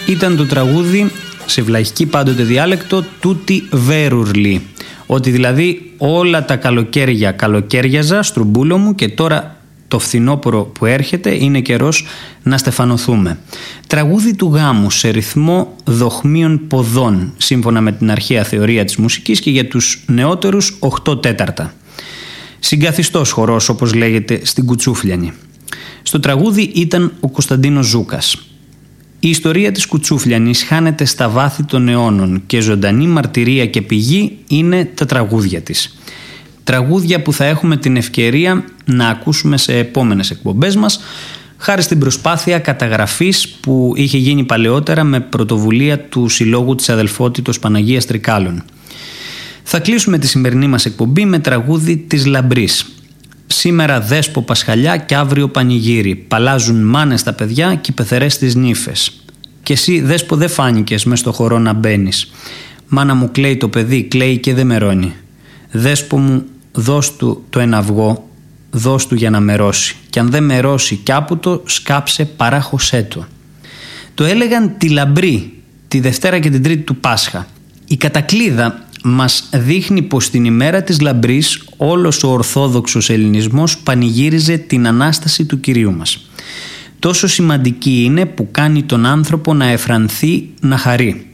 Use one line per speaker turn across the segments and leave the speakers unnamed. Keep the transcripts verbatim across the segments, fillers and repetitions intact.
ήταν το τραγούδι σε βλαχική πάντοτε διάλεκτο «Τούτι βέρουρλι», ότι δηλαδή όλα τα καλοκαίρια καλοκαίριαζα στρουμπούλο μου και τώρα το φθινόπωρο που έρχεται είναι καιρός να στεφανωθούμε. Τραγούδι του γάμου σε ρυθμό δοχμίων ποδών, σύμφωνα με την αρχαία θεωρία της μουσικής, και για τους νεότερους οκτώ τέταρτα. Συγκαθιστός χορός, όπως λέγεται στην Κουτσούφλιανη. Στο τραγούδι ήταν ο Κωνσταντίνος Ζούκας. Η ιστορία της Κουτσούφλιανης χάνεται στα βάθη των αιώνων και ζωντανή μαρτυρία και πηγή είναι τα τραγούδια της. Τραγούδια που θα έχουμε την ευκαιρία να ακούσουμε σε επόμενες εκπομπές μας, χάρη στην προσπάθεια καταγραφής που είχε γίνει παλαιότερα με πρωτοβουλία του Συλλόγου της Αδελφότητος Παναγίας Τρικάλων. Θα κλείσουμε τη σημερινή μας εκπομπή με τραγούδι της Λαμπρής. Σήμερα δέσπο Πασχαλιά και αύριο πανηγύρι. Παλάζουν μάνες τα παιδιά και οι πεθερές τις νύφες. Και εσύ δέσπο δεν φάνηκες μες στο χορό να μπαίνεις. Μάνα μου κλαίει το παιδί, κλαίει και δεν μερώνει. Δέσπο μου δώσ' του το ένα αυγό, δώσ' του για να μερώσει. Κι αν δεν μερώσει κι άπουτο, σκάψε παράχωσέ το. Το έλεγαν τη Λαμπρή τη Δευτέρα και την Τρίτη του Πάσχα. Η κατακλείδα μας δείχνει πως την ημέρα της Λαμπρής όλος ο ορθόδοξος ελληνισμός πανηγύριζε την Ανάσταση του Κυρίου μας. Τόσο σημαντική είναι που κάνει τον άνθρωπο να εφρανθεί, να χαρεί.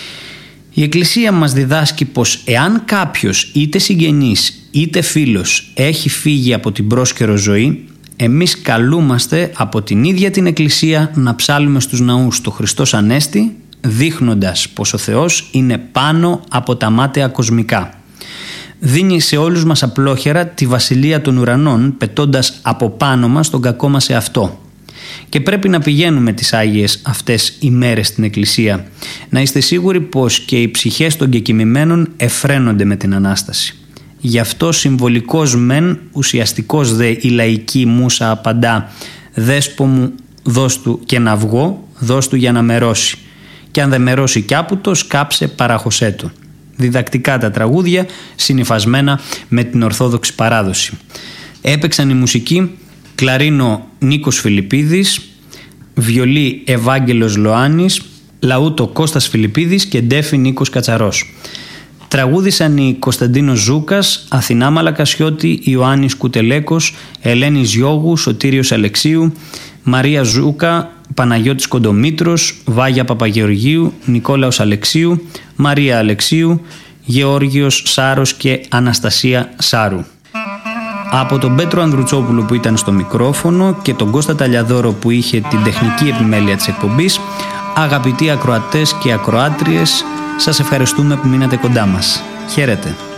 Η Εκκλησία μας διδάσκει πως εάν κάποιος είτε συγγενής είτε φίλος έχει φύγει από την πρόσκαιρο ζωή, εμείς καλούμαστε από την ίδια την Εκκλησία να ψάλουμε στους ναούς το Χριστός Ανέστη, δείχνοντας πως ο Θεός είναι πάνω από τα μάταια κοσμικά. Δίνει σε όλους μας απλόχερα τη βασιλεία των ουρανών, πετώντας από πάνω μας τον κακό μας εαυτό. Και πρέπει να πηγαίνουμε τις Άγιες αυτές ημέρες στην Εκκλησία, να είστε σίγουροι πως και οι ψυχές των κεκοιμημένων εφραίνονται με την Ανάσταση. Γι' αυτό συμβολικός μεν, ουσιαστικός δε η λαϊκή μούσα απαντά «Δέσπο μου δώσ' του και ένα αυγό, δώσ' του για να μερώσει. Και αν δεν μερώσει κι άπουτο, σκάψε παράχωσέ το». Διδακτικά τα τραγούδια, συνυφασμένα με την Ορθόδοξη παράδοση. Έπαιξαν η μουσική κλαρίνο Νίκος Φιλιππίδης, βιολί Ευάγγελος Λοάνης, λαούτο Κώστας Φιλιππίδης και ντέφι Νίκος Κατσαρός. Τραγούδησαν οι Κωνσταντίνος Ζούκας, Αθηνά Μαλακασιώτη, Ιωάννης Κουτελέκος, Ελένης Γιώγου, Σωτήριος Αλεξίου, Μαρία Ζούκα, Παναγιώτης Κοντομήτρος, Βάγια Παπαγεωργίου, Νικόλαος Αλεξίου, Μαρία Αλεξίου, Γεώργιος Σάρος και Αναστασία Σάρου. Από τον Πέτρο Ανδρουτσόπουλο που ήταν στο μικρόφωνο και τον Κώστα Ταλιαδόρο που είχε την τεχνική επιμέλεια της εκπομπής, αγαπητοί ακροατές και ακροάτριες, σας ευχαριστούμε που μείνατε κοντά μας. Χαίρετε.